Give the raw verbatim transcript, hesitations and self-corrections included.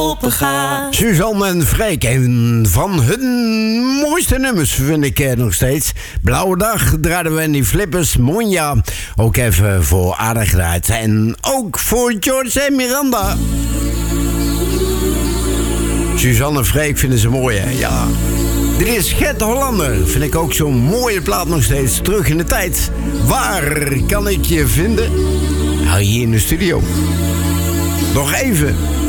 Opengaat. Suzanne en Freek, een van hun mooiste nummers vind ik eh, nog steeds. Blauwe Dag draaiden we in die flippers. Monja, ook even voor aardig gedraaid. En ook voor George en Miranda. Suzanne en Freek vinden ze mooi, hè? Ja. Dit is Gert Hollander. Vind ik ook zo'n mooie plaat nog steeds. Terug in de tijd. Waar kan ik je vinden? Nou, hier in de studio. Nog even.